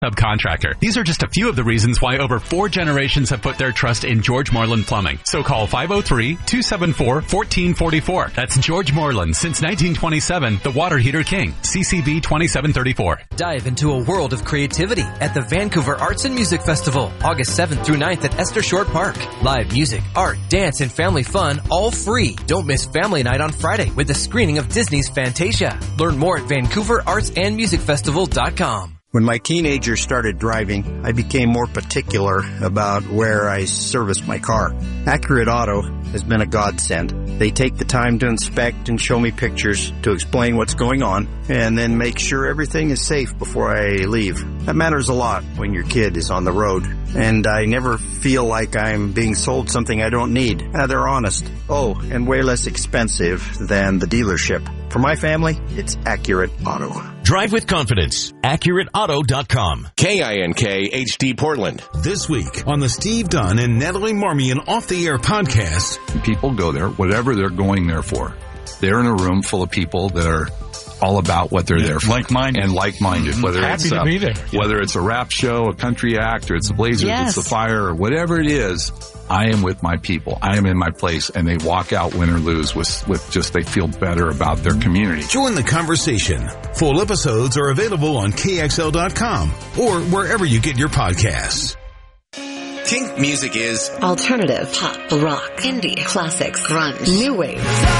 Subcontractor. These are just a few of the reasons why over 4 generations have put their trust in George Moreland Plumbing. So call 503-274-1444. That's George Moreland since 1927, the water heater king. CCB 2734. Dive into a world of creativity at the Vancouver Arts and Music Festival, August 7th through 9th at Esther Short Park. Live music, art, dance, and family fun, all free. Don't miss Family Night on Friday with a screening of Disney's Fantasia. Learn more at VancouverArtsAndMusicFestival.com. When my teenagers started driving, I became more particular about where I serviced my car. Accurate Auto has been a godsend. They take the time to inspect and show me pictures to explain what's going on and then make sure everything is safe before I leave. That matters a lot when your kid is on the road. And I never feel like I'm being sold something I don't need. They're honest. Oh, and way less expensive than the dealership. For my family, it's Accurate Auto. Drive with confidence. AccurateAuto.com. KINK HD Portland. This week on the Steve Dunn and Natalie Marmion Off the Air podcast. People go there, whatever they're going there for. They're in a room full of people that are all about what they're there for. Like-minded. And like-minded. Whether Happy to be there. Whether it's a rap show, a country act, or it's the Blazers, it's the Fire, or whatever it is, I am with my people. I am in my place, and they walk out win or lose with just they feel better about their community. Join the conversation. Full episodes are available on KXL.com or wherever you get your podcasts. Kink music is alternative, pop, rock, indie, classics, grunge, new wave.